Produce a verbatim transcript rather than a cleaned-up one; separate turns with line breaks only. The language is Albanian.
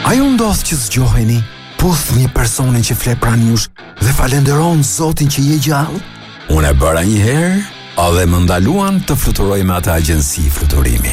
A ju ndodh që zgjoheni, puthni personin që fle pranë jush dhe falenderon Zotin që je gjallë? Unë e bëra një herë, edhe më ndaluan të fluturoj me atë agjenci fluturimi.